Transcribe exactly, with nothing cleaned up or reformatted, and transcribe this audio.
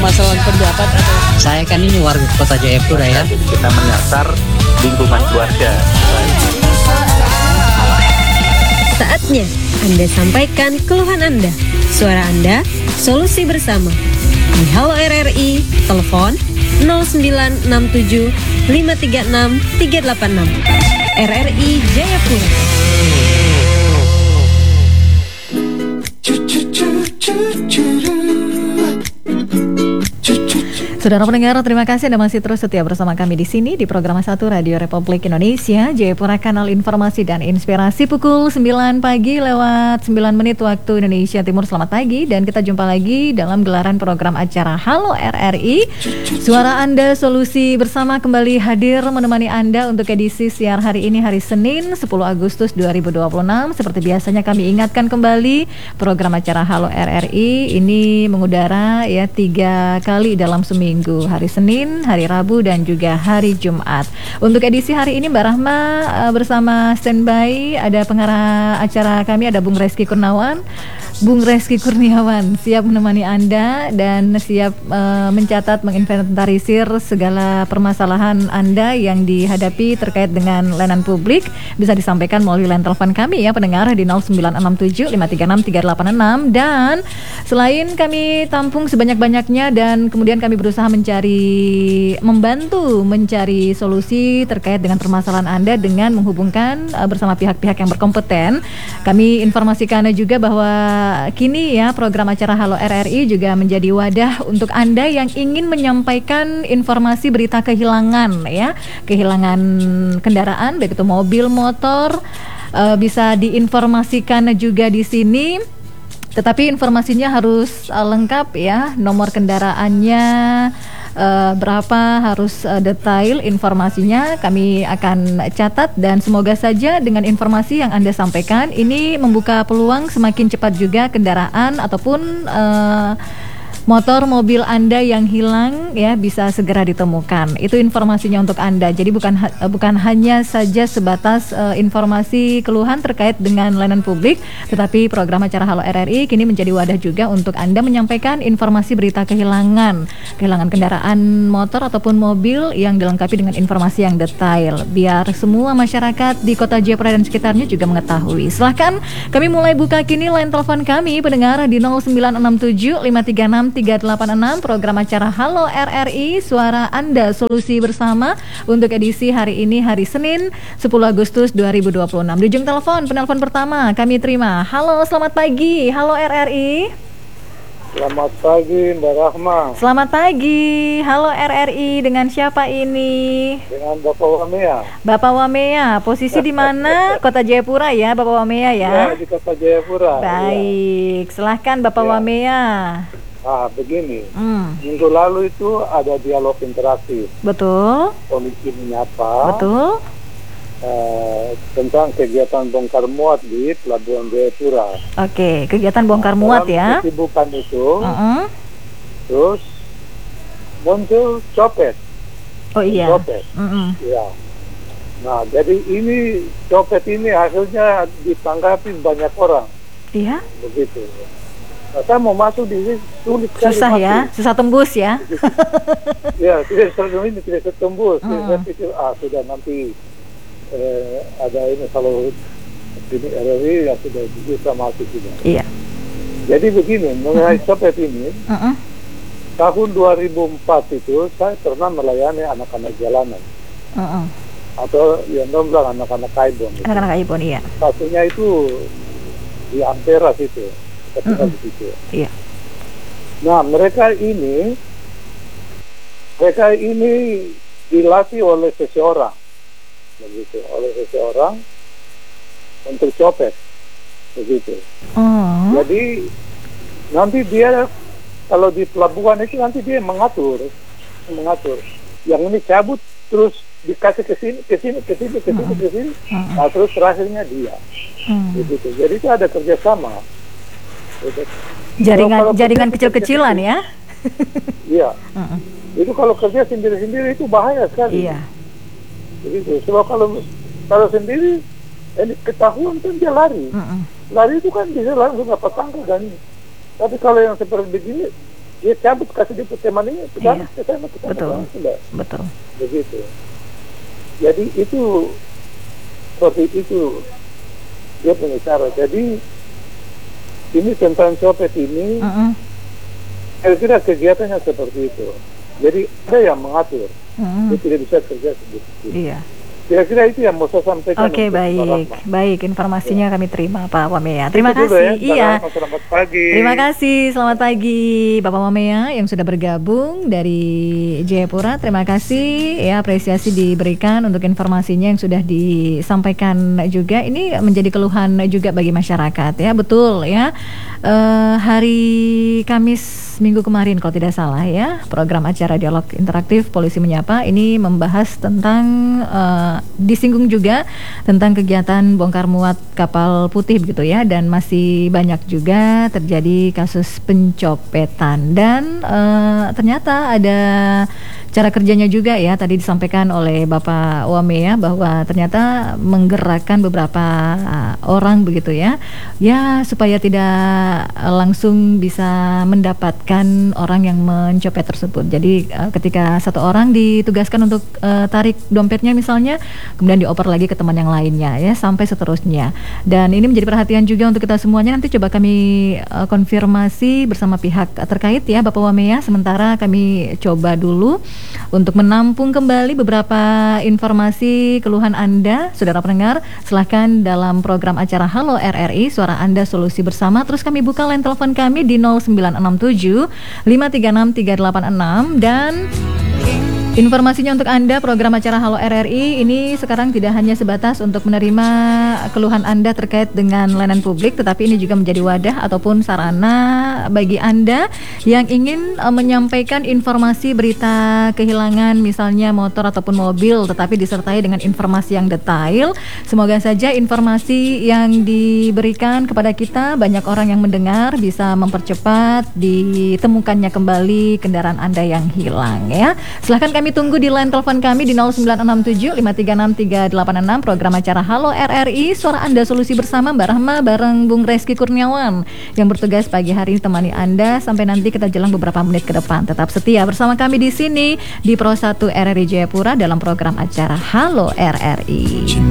permasalahan pendapat atau? Saya kan ini warga Kota Jayapura ya. Jadi kita menyasar lingkungan keluarga. Saatnya Anda sampaikan keluhan Anda. Suara Anda, solusi bersama. Di Halo R R I, telepon nol sembilan enam tujuh lima tiga enam tiga delapan enam. R R I Jayapura. Saudara pendengar, terima kasih Anda masih terus setia bersama kami di sini di program satu Radio Republik Indonesia Jayapura, kanal informasi dan inspirasi pukul sembilan pagi lewat sembilan menit waktu Indonesia Timur. Selamat pagi dan kita jumpa lagi dalam gelaran program acara Halo R R I. Suara Anda, solusi bersama kembali hadir menemani Anda untuk edisi siar hari ini, hari Senin sepuluh Agustus dua ribu dua puluh enam. Seperti biasanya kami ingatkan kembali program acara Halo R R I ini mengudara ya tiga kali dalam seminggu. Hari Senin, hari Rabu, dan juga hari Jumat. Untuk edisi hari ini Mbak Rahma uh, bersama standby ada pengarah acara kami, ada Bung Reski Kurniawan. Bung Reski Kurniawan siap menemani Anda dan siap uh, mencatat, menginventarisir segala permasalahan Anda yang dihadapi terkait dengan layanan publik. Bisa disampaikan melalui line telepon kami ya pendengar di nol sembilan enam tujuh lima tiga enam tiga delapan enam. Dan selain kami tampung sebanyak-banyaknya dan kemudian kami berusaha mencari, membantu mencari solusi terkait dengan permasalahan Anda dengan menghubungkan uh, bersama pihak-pihak yang berkompeten. Kami informasikan juga bahwa kini ya program acara Halo R R I juga menjadi wadah untuk Anda yang ingin menyampaikan informasi berita kehilangan ya, kehilangan kendaraan baik itu mobil, motor, uh, bisa diinformasikan juga di sini. Tetapi informasinya harus uh, lengkap ya, nomor kendaraannya uh, berapa, harus uh, detail informasinya kami akan catat. Dan semoga saja dengan informasi yang Anda sampaikan ini membuka peluang semakin cepat juga kendaraan ataupun uh, motor, mobil Anda yang hilang ya bisa segera ditemukan. Itu informasinya untuk Anda. Jadi bukan ha- bukan hanya saja sebatas uh, informasi keluhan terkait dengan layanan publik, tetapi program acara Halo R R I kini menjadi wadah juga untuk Anda menyampaikan informasi berita kehilangan, kehilangan kendaraan motor ataupun mobil yang dilengkapi dengan informasi yang detail, biar semua masyarakat di Kota Jayapura dan sekitarnya juga mengetahui. Silahkan kami mulai buka kini line telepon kami pendengar di nol sembilan enam tujuh lima tiga enam tiga delapan enam. Program acara Halo R R I, suara Anda, solusi bersama untuk edisi hari ini, hari Senin sepuluh Agustus dua ribu dua puluh enam. Di ujung telepon, penelpon pertama kami terima. Halo, selamat pagi. Halo R R I. Selamat pagi Mbak Rahma. Selamat pagi. Halo R R I, dengan siapa ini? Dengan Bapak Wamea. Bapak Wamea, posisi di mana? Kota Jayapura ya, Bapak Wamea ya? Ya, di Kota Jayapura. Baik, ya. Silahkan Bapak ya. Wamea. Ah, begini. Hmm. Minggu lalu itu ada dialog interaktif. Betul. Polisi menyapa. Betul. Uh, tentang kegiatan bongkar muat di Pelabuhan Jayapura. Oke, kegiatan bongkar nah, muat ya. Kesibukan itu, uh-uh. terus muncul copet. Oh iya. Copet. Uh-uh. Ya. Nah, jadi ini copet ini hasilnya ditanggapi banyak orang. Iya. Begitu. Nah, saya mau masuk di sini sulit sekali. Susah masuk. Ya, susah tembus ya. Ya, tidak sebelum ini tidak tembus. Uh-uh. Saya pikir ah sudah nanti eh, ada ini kalau ini R R I ya sudah bisa masuk juga. Iya. Jadi begini, mengenai uh-uh. copet ini, uh-uh. tahun dua ribu empat itu saya pernah melayani anak-anak jalanan. Uh-uh. Atau yang bilang anak-anak kaibon. Anak-anak kaibon, iya. Satunya itu di Ampera situ. Uh-uh. Iya. Nah, mereka ini mereka ini dilatih oleh seseorang, begitu, oleh seseorang untuk copet, begitu. Oh. Jadi nanti dia kalau di pelabuhan itu nanti dia mengatur, mengatur. Yang ini cabut terus dikasih ke sini, ke sini, ke sini, ke sini, ke sini. Nah, terus terakhirnya dia, uh-uh. begitu. Jadi itu ada kerjasama. Jaringan jaringan kecil-kecilan ya. Iya. Uh-uh. Itu kalau kerja sendiri-sendiri itu bahaya sekali. Iya. Begitu. Sebab kalau kalau sendiri ini ketahuan kan dia lari. Uh-uh. Lari itu kan bisa langsung dapat tangkap kan. Tapi kalau yang seperti begini dia cabut kasih dia teman ini ke sana, Iya. ke sana, ke sana, Betul. ke sana, sudah. Betul. Begitu. Jadi itu seperti itu dia punya cara. Jadi ini tentang copet ini, Mm-mm. saya kira kegiatannya seperti itu. Jadi ada yang mengatur, Mm-mm. dia tidak bisa kerja sendiri. Iya. Kira-kira itu yang mau saya sampaikan. Oke, untuk baik, Rahma. baik. Informasinya kami terima, Pak Wamea. Terima Itu dulu kasih. ya. Iya. Selamat, selamat pagi. Terima kasih. Selamat pagi, Bapak Wamea yang sudah bergabung dari Jayapura. Terima kasih. Ya, apresiasi diberikan untuk informasinya yang sudah disampaikan juga. Ini menjadi keluhan juga bagi masyarakat. Ya, betul ya. Eh, hari Kamis minggu kemarin kalau tidak salah ya, program acara dialog interaktif Polisi Menyapa ini membahas tentang eh, disinggung juga tentang kegiatan bongkar muat kapal putih begitu ya, dan masih banyak juga terjadi kasus pencopetan dan eh, ternyata ada cara kerjanya juga ya, tadi disampaikan oleh Bapak Wamea bahwa ternyata menggerakkan beberapa orang begitu ya, ya supaya tidak langsung bisa mendapatkan orang yang mencopet tersebut. Jadi uh, ketika satu orang ditugaskan untuk uh, tarik dompetnya misalnya, kemudian dioper lagi ke teman yang lainnya ya, sampai seterusnya. Dan ini menjadi perhatian juga untuk kita semuanya. Nanti coba kami uh, konfirmasi bersama pihak terkait ya, Bapak Wamea. Sementara kami coba dulu untuk menampung kembali beberapa informasi keluhan Anda, saudara pendengar. Silahkan dalam program acara Halo R R I, Suara Anda Solusi Bersama. Terus kami buka line telepon kami di nol sembilan enam tujuh lima tiga enam tiga delapan enam. Dan informasinya untuk Anda, program acara Halo R R I ini sekarang tidak hanya sebatas untuk menerima keluhan Anda terkait dengan layanan publik, tetapi ini juga menjadi wadah ataupun sarana bagi Anda yang ingin uh, menyampaikan informasi berita kehilangan misalnya motor ataupun mobil, tetapi disertai dengan informasi yang detail. Semoga saja informasi yang diberikan kepada kita, banyak orang yang mendengar, bisa mempercepat ditemukannya kembali kendaraan Anda yang hilang ya. Silahkan kami tunggu di line telepon kami di nol sembilan enam tujuh lima tiga enam tiga delapan enam. Program acara Halo R R I, Suara Anda Solusi Bersama, Mbak Rahma bareng Bung Reski Kurniawan yang bertugas pagi hari ini temani Anda sampai nanti kita jelang beberapa menit ke depan. Tetap setia bersama kami di sini di Pro satu R R I Jayapura dalam program acara Halo R R I.